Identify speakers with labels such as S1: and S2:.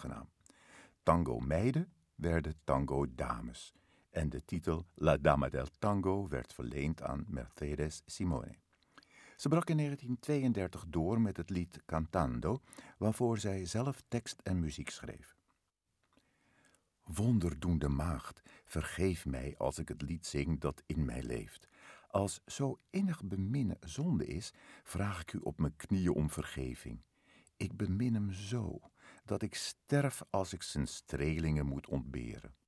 S1: artiestennaam. Tango meiden werden tango dames. En de titel La Dama del Tango werd verleend aan Mercedes Simone. Ze brak in 1932 door met het lied Cantando, waarvoor zij zelf tekst en muziek schreef. Wonderdoende maagd, vergeef mij als ik het lied zing dat in mij leeft. Als zo innig beminnen zonde is, vraag ik u op mijn knieën om vergeving. Ik bemin hem zo, dat ik sterf als ik zijn strelingen moet ontberen.